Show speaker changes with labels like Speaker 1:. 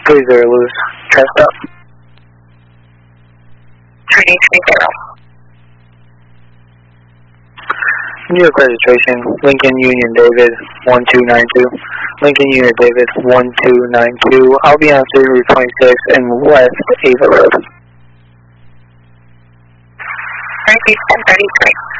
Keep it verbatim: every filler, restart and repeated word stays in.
Speaker 1: three zero Lewis, try stop.
Speaker 2: three three zero.
Speaker 1: New York registration, Lincoln Union David, one two nine two. Lincoln Union David, one two nine two. I'll be on State Route twenty-six and West Ava Road.
Speaker 2: Northeast ten thirty-three.